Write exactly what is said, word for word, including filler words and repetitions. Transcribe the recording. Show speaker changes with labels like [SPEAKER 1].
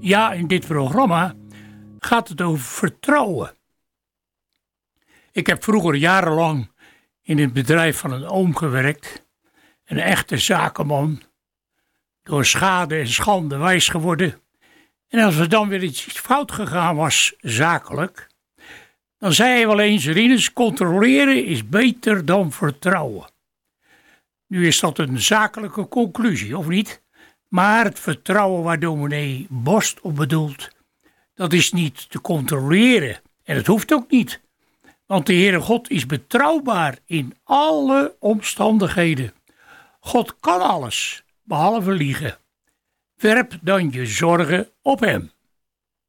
[SPEAKER 1] Ja, in dit programma gaat het over vertrouwen. Ik heb vroeger jarenlang in het bedrijf van een oom gewerkt. Een echte zakenman. Door schade en schande wijs geworden. En als er dan weer iets fout gegaan was, zakelijk, dan zei hij wel eens: Rinus, controleren is beter dan vertrouwen. Nu is dat een zakelijke conclusie, of niet? Maar het vertrouwen waar dominee Borst op bedoelt, dat is niet te controleren. En het hoeft ook niet. Want de Heere God is betrouwbaar in alle omstandigheden. God kan alles, behalve liegen. Werp dan je zorgen op hem.